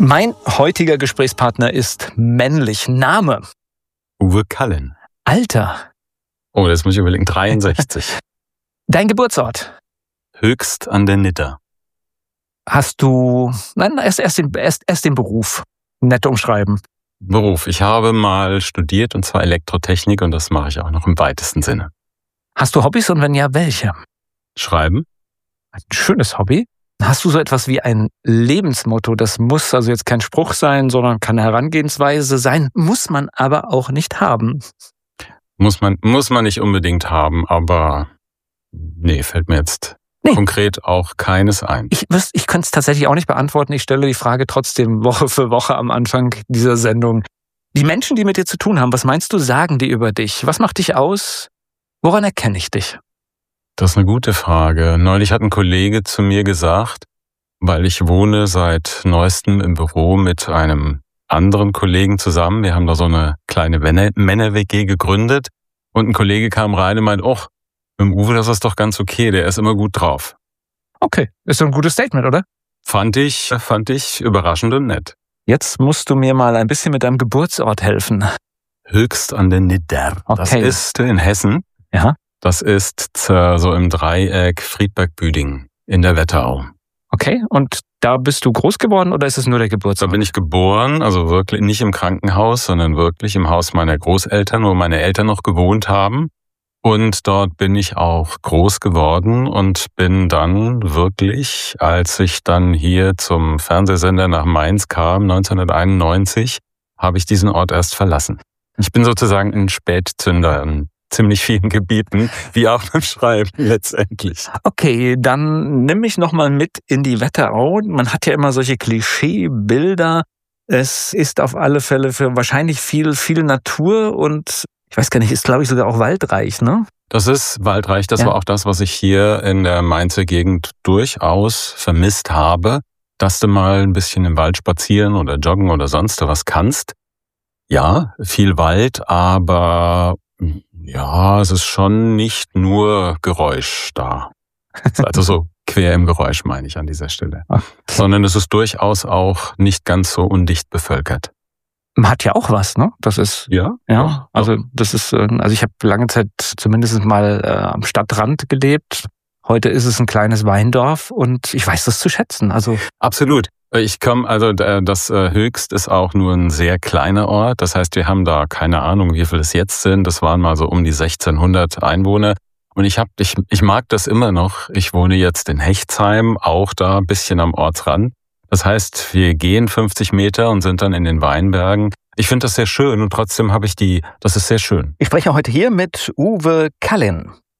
Mein heutiger Gesprächspartner ist männlich. Name? Uwe Cullen. Alter? Oh, das muss ich überlegen. 63. Dein Geburtsort? Höchst an der Nidda. Hast du... Nein, erst den Beruf. Nett umschreiben. Beruf. Ich habe mal studiert, und zwar Elektrotechnik, und das mache ich auch noch im weitesten Sinne. Hast du Hobbys und wenn ja, welche? Schreiben. Ein schönes Hobby. Hast du so etwas wie ein Lebensmotto? Das muss also jetzt kein Spruch sein, sondern kann eine Herangehensweise sein. Muss man aber auch nicht haben. Muss man nicht unbedingt haben, aber nee, fällt mir jetzt konkret auch keines ein. Ich könnte es tatsächlich auch nicht beantworten. Ich stelle die Frage trotzdem Woche für Woche am Anfang dieser Sendung. Die Menschen, die mit dir zu tun haben, was meinst du, sagen die über dich? Was macht dich aus? Woran erkenne ich dich? Das ist eine gute Frage. Neulich hat ein Kollege zu mir gesagt, weil ich wohne seit neuestem im Büro mit einem anderen Kollegen zusammen. Wir haben da so eine kleine Männer-WG gegründet. Und ein Kollege kam rein und meint, mit dem Uwe, das ist doch ganz okay, der ist immer gut drauf. Okay, ist doch ein gutes Statement, oder? Fand ich überraschend und nett. Jetzt musst du mir mal ein bisschen mit deinem Geburtsort helfen. Höchst an der Nidda. Okay. Das ist in Hessen. Ja. Das ist so im Dreieck Friedberg-Büdingen in der Wetterau. Okay, und da bist du groß geworden oder ist es nur der Geburtsort? Da bin ich geboren, also wirklich nicht im Krankenhaus, sondern wirklich im Haus meiner Großeltern, wo meine Eltern noch gewohnt haben. Und dort bin ich auch groß geworden und bin dann wirklich, als ich dann hier zum Fernsehsender nach Mainz kam, 1991, habe ich diesen Ort erst verlassen. Ich bin sozusagen ein Spätzünder in ziemlich vielen Gebieten, wie auch beim Schreiben letztendlich. Okay, dann nimm mich nochmal mit in die Wetterau. Man hat ja immer solche Klischeebilder. Es ist auf alle Fälle für wahrscheinlich viel Natur und ich weiß gar nicht, ist glaube ich sogar auch waldreich, ne? Das ist waldreich. Das war auch das, was ich hier in der Mainzer Gegend durchaus vermisst habe, dass du mal ein bisschen im Wald spazieren oder joggen oder sonst was kannst. Ja, viel Wald, aber ja, es ist schon nicht nur Geräusch da. Also so quer im Geräusch meine ich an dieser Stelle. Okay. Sondern es ist durchaus auch nicht ganz so undicht bevölkert. Hat ja auch was, ne? Das ist also das ist, also ich habe lange Zeit zumindest mal am Stadtrand gelebt. Heute ist es ein kleines Weindorf und ich weiß das zu schätzen. Also absolut. Das Höchst ist auch nur ein sehr kleiner Ort. Das heißt, wir haben da keine Ahnung, wie viel es jetzt sind. Das waren mal so um die 1600 Einwohner. Und ich mag das immer noch. Ich wohne jetzt in Hechtsheim, auch da ein bisschen am Ortsrand. Das heißt, wir gehen 50 Meter und sind dann in den Weinbergen. Ich finde das sehr schön und trotzdem das ist sehr schön. Ich spreche heute hier mit Uwe Cullen.